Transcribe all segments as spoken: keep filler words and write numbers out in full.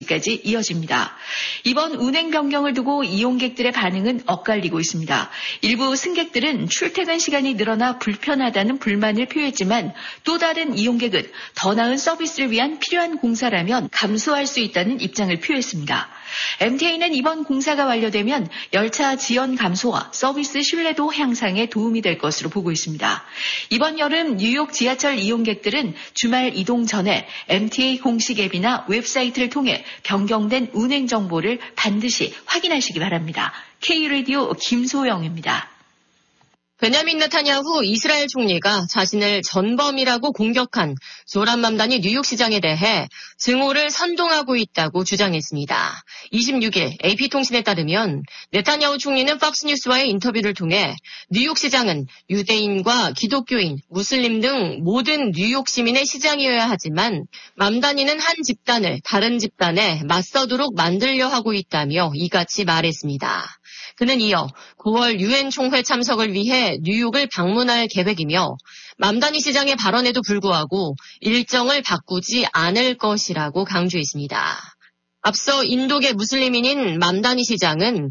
소식까지 이어집니다. 이번 운행 변경을 두고 이용객들의 반응은 엇갈리고 있습니다. 일부 승객들은 출퇴근 시간이 늘어나 불편하다는 불만을 표했지만 또 다른 이용객은 더 나은 서비스를 위한 필요한 공사라면 감수할 수 있다는 입장을 표했습니다. 엠티에이는 이번 공사가 완료되면 열차 지연 감소와 서비스 신뢰도 향상에 도움이 될 것으로 보고 있습니다. 이번 여름 뉴욕 지하철 이용객들은 주말 이동 전에 엠티에이 공식 앱이나 웹사이트를 통해 변경된 운행 정보를 반드시 확인하시기 바랍니다. K-라디오 김소영입니다. 베냐민 네타냐후 이스라엘 총리가 자신을 전범이라고 공격한 조람 맘다니 뉴욕시장에 대해 증오를 선동하고 있다고 주장했습니다. 이십육일 에이피통신에 따르면 네타냐후 총리는 팍스뉴스와의 인터뷰를 통해 뉴욕시장은 유대인과 기독교인, 무슬림 등 모든 뉴욕 시민의 시장이어야 하지만 맘다니는 한 집단을 다른 집단에 맞서도록 만들려 하고 있다며 이같이 말했습니다. 그는 이어 구월 유엔 총회 참석을 위해 뉴욕을 방문할 계획이며 맘다니 시장의 발언에도 불구하고 일정을 바꾸지 않을 것이라고 강조했습니다. 앞서 인도계 무슬림인인 맘다니 시장은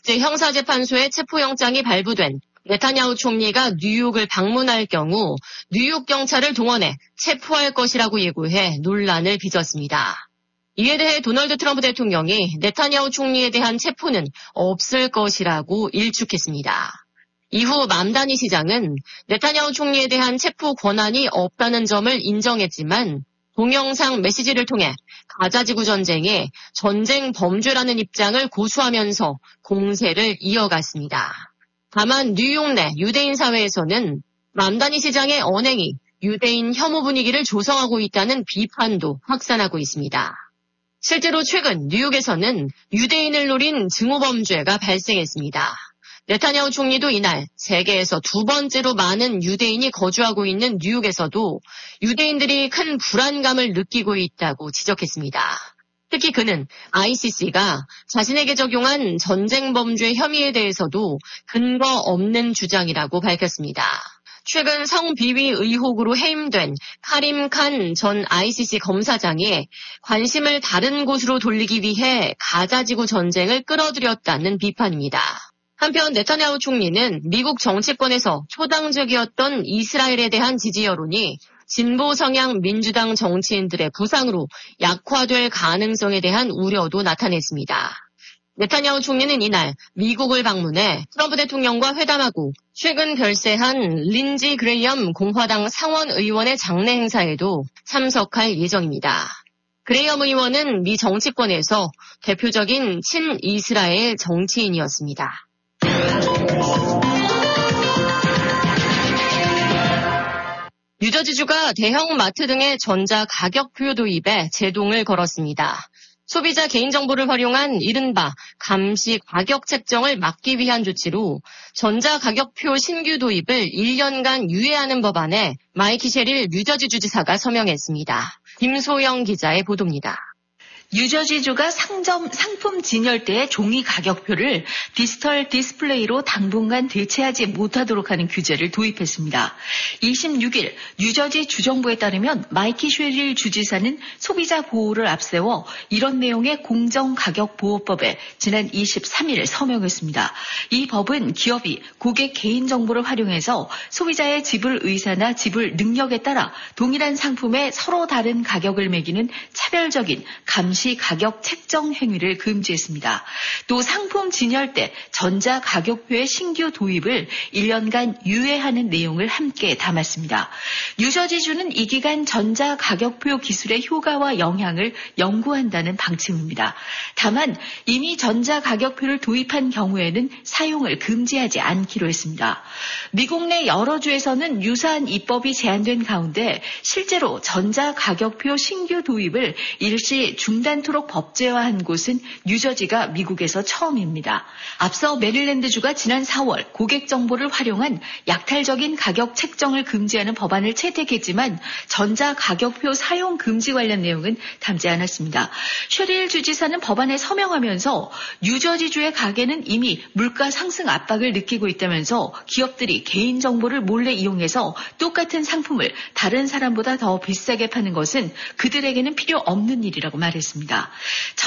국제형사재판소의 체포영장이 발부된 네타냐후 총리가 뉴욕을 방문할 경우 뉴욕 경찰을 동원해 체포할 것이라고 예고해 논란을 빚었습니다. 이에 대해 도널드 트럼프 대통령이 네타냐후 총리에 대한 체포는 없을 것이라고 일축했습니다. 이후 맘다니 시장은 네타냐후 총리에 대한 체포 권한이 없다는 점을 인정했지만 동영상 메시지를 통해 가자지구 전쟁에 전쟁 범죄라는 입장을 고수하면서 공세를 이어갔습니다. 다만 뉴욕 내 유대인 사회에서는 맘다니 시장의 언행이 유대인 혐오 분위기를 조성하고 있다는 비판도 확산하고 있습니다. 실제로 최근 뉴욕에서는 유대인을 노린 증오범죄가 발생했습니다. 네타냐후 총리도 이날 세계에서 두 번째로 많은 유대인이 거주하고 있는 뉴욕에서도 유대인들이 큰 불안감을 느끼고 있다고 지적했습니다. 특히 그는 아이씨씨가 자신에게 적용한 전쟁범죄 혐의에 대해서도 근거 없는 주장이라고 밝혔습니다. 최근 성비위 의혹으로 해임된 카림 칸 전 아이씨씨 검사장이 관심을 다른 곳으로 돌리기 위해 가자지구 전쟁을 끌어들였다는 비판입니다. 한편 네타냐후 총리는 미국 정치권에서 초당적이었던 이스라엘에 대한 지지 여론이 진보 성향 민주당 정치인들의 부상으로 약화될 가능성에 대한 우려도 나타냈습니다. 네타냐후 총리는 이날 미국을 방문해 트럼프 대통령과 회담하고 최근 별세한 린지 그레이엄 공화당 상원 의원의 장례 행사에도 참석할 예정입니다. 그레이엄 의원은 미 정치권에서 대표적인 친이스라엘 정치인이었습니다. 뉴저지주가 대형 마트 등의 전자 가격표 도입에 제동을 걸었습니다. 소비자 개인정보를 활용한 이른바 감시 가격 책정을 막기 위한 조치로 전자가격표 신규 도입을 일 년간 유예하는 법안에 마이키 셰릴 뉴저지주지사가 서명했습니다. 김소영 기자의 보도입니다. 뉴저지주가 상점, 상품 진열대의 종이 가격표를 디지털 디스플레이로 당분간 대체하지 못하도록 하는 규제를 도입했습니다. 이십육일 뉴저지 주정부에 따르면 마이키 쉐릴 주지사는 소비자 보호를 앞세워 이런 내용의 공정가격보호법에 지난 이십삼일 서명했습니다. 이 법은 기업이 고객 개인정보를 활용해서 소비자의 지불 의사나 지불 능력에 따라 동일한 상품에 서로 다른 가격을 매기는 차별적인 감시 시 가격 책정 행위를 금지했습니다. 또 상품 진열대 전자가격표의 신규 도입을 일 년간 유예하는 내용을 함께 담았습니다. 뉴저지주는 이 기간 전자가격표 기술의 효과와 영향을 연구한다는 방침입니다. 다만 이미 전자가격표를 도입한 경우에는 사용을 금지하지 않기로 했습니다. 미국 내 여러 주에서는 유사한 입법이 제한된 가운데 실제로 전자가격표 신규 도입을 일시 중단 않도록 법제화한 곳은 뉴저지가 미국에서 처음입니다. 앞서 메릴랜드주가 지난 사월 고객 정보를 활용한 약탈적인 가격 책정을 금지하는 법안을 채택했지만 전자가격표 사용 금지 관련 내용은 담지 않았습니다. 쉐릴 주지사는 법안에 서명하면서 뉴저지주의 가게는 이미 물가 상승 압박을 느끼고 있다면서 기업들이 개인정보를 몰래 이용해서 똑같은 상품을 다른 사람보다 더 비싸게 파는 것은 그들에게는 필요 없는 일이라고 말했습니다.